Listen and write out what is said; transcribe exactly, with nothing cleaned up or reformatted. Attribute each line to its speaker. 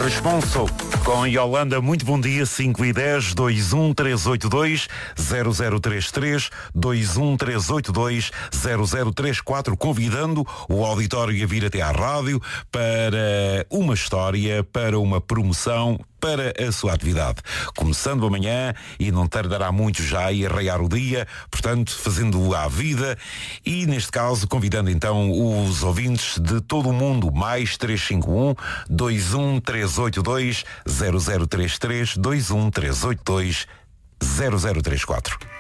Speaker 1: Responso com Yolanda. Muito bom dia. Cinco e dez, dois um três oito dois, zero zero três três, dois um três oito dois, zero zero três quatro, convidando o auditório a vir até à rádio para uma história, para uma promoção, para a sua atividade. Começando amanhã e não tardará muito já a arraiar o dia, portanto, fazendo à vida e, neste caso, convidando então os ouvintes de todo o mundo, mais três cinco um, dois um três oito dois, zero zero três três, dois um três oito dois, zero zero três quatro.